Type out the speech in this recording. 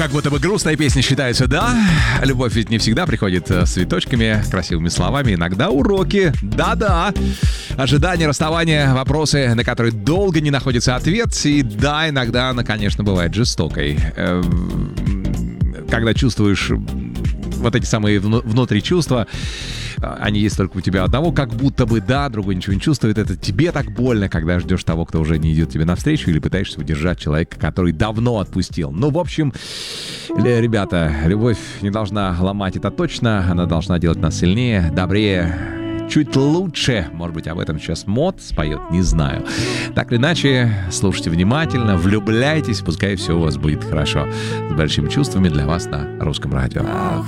как будто бы грустная песня считается, да? Любовь ведь не всегда приходит с цветочками, красивыми словами, иногда уроки. Да-да. Ожидание, расставание, вопросы, на которые долго не находится ответ. И да, иногда она, конечно, бывает жестокой. Когда чувствуешь вот эти самые внутри чувства, они есть только у тебя одного, как будто бы, да, другой ничего не чувствует. Это тебе так больно, когда ждешь того, кто уже не идет тебе навстречу, или пытаешься удержать человека, который давно отпустил. Ну, в общем, ребята, любовь не должна ломать, это точно. Она должна делать нас сильнее, добрее, чуть лучше. Может быть, об этом сейчас Мод споет, не знаю. Так или иначе, слушайте внимательно, влюбляйтесь, пускай все у вас будет хорошо. С большими чувствами для вас на Русском радио.